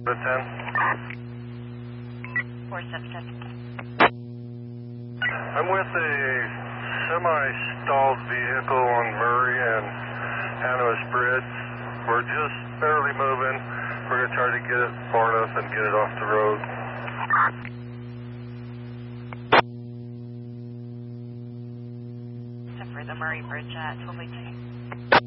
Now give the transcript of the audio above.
10. 477. I'm with a semi-stalled vehicle on Murray and Hanois Bridge. We're just barely moving. We're going to try to get it far enough and get it off the road. Except for the Murray Bridge at 1282.